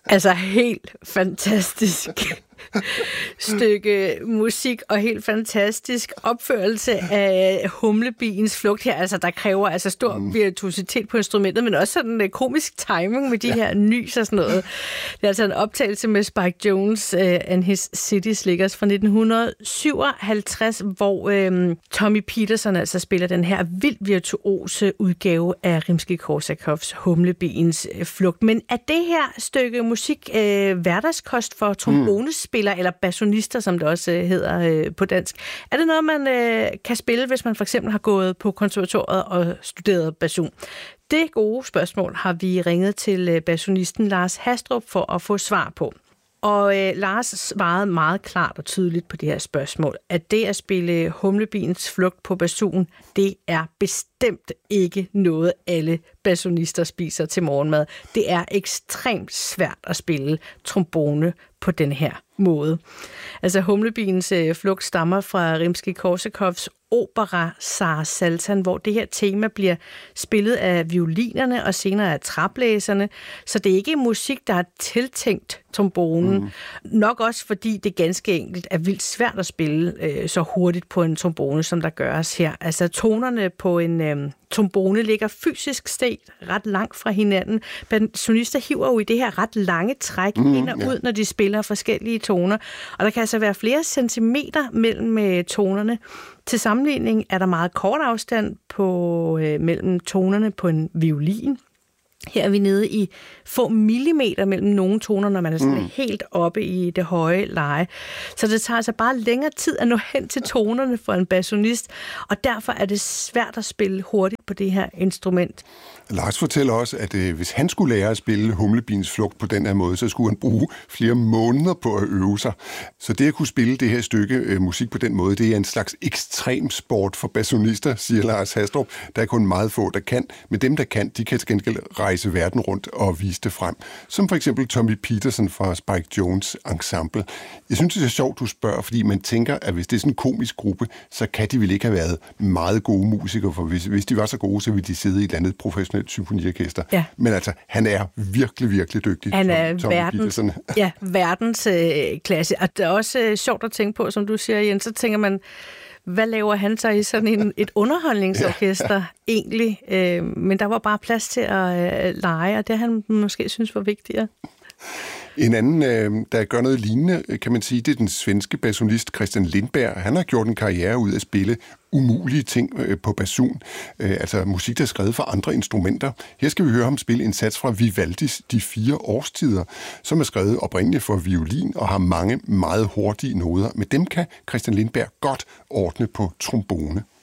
Altså helt fantastisk stykke musik og helt fantastisk opførelse af humlebiens flugt her. Altså, der kræver altså stor virtuositet på instrumentet, men også sådan komisk timing med de her nys og sådan noget. Det er altså en optagelse med Spike Jones and His City Slickers fra 1957, hvor Tommy Peterson altså spiller den her vildt virtuose udgave af Rimskij-Korsakovs humlebiens flugt. Men er det her stykke musik hverdagskost for trombonespillere eller bassonister, som det også hedder på dansk? Er det noget, man kan spille, hvis man for eksempel har gået på konservatoriet og studeret basson? Det gode spørgsmål har vi ringet til bassonisten Lars Hastrup for at få svar på. Og Lars svarede meget klart og tydeligt på det her spørgsmål, at det at spille humlebiens flugt på basson, det er bestemt ikke noget, alle bassonister spiser til morgenmad. Det er ekstremt svært at spille trombone på den her måde. Altså humlebiens flugt stammer fra Rimskij-Korsakovs opera Zar Saltan, hvor det her tema bliver spillet af violinerne og senere af traplæserne. Så det er ikke musik, der er tiltænkt trombonen. Nok også fordi det ganske enkelt er vildt svært at spille så hurtigt på en trombone, som der gøres her. Altså tonerne på en trombone ligger fysisk set ret langt fra hinanden. Bassonister hiver jo i det her ret lange træk ind og ud, når de spiller forskellige toner. Og der kan altså være flere centimeter mellem tonerne. Til sammenligning er der meget kort afstand mellem tonerne på en violin. Her er vi nede i få millimeter mellem nogle toner, når man er sådan helt oppe i det høje leje. Så det tager altså bare længere tid at nå hen til tonerne for en bassonist, og derfor er det svært at spille hurtigt på det her instrument. Lars fortæller også, at hvis han skulle lære at spille humlebiens flugt på den her måde, så skulle han bruge flere måneder på at øve sig. Så det at kunne spille det her stykke musik på den måde, det er en slags ekstrem sport for bassonister, siger Lars Hastrup. Der er kun meget få, der kan, men dem, der kan, de kan til gengæld rejse verden rundt og vise det frem. Som for eksempel Tommy Peterson fra Spike Jones Ensemble. Jeg synes, det er sjovt, du spørger, fordi man tænker, at hvis det er sådan en komisk gruppe, så kan de vel ikke have været meget gode musikere, for hvis de var så gode, så ville de sidde i et andet professionelt symfoniorkester. Ja. Men altså, han er virkelig, virkelig dygtig. Han er verdens klasse. Og det er også sjovt at tænke på, som du siger, Jens, så tænker man, hvad laver han så i sådan et underholdningsorkester egentlig? Men der var bare plads til at lege, og det han måske synes var vigtigere. En anden, der gør noget lignende, kan man sige, det er den svenske bassonist Christian Lindberg. Han har gjort en karriere ud af at spille umulige ting på basson, altså musik, der er skrevet for andre instrumenter. Her skal vi høre ham spille en sats fra Vivaldis De 4 årstider, som er skrevet oprindeligt for violin og har mange meget hurtige noder. Med dem kan Christian Lindberg godt ordne på trombone.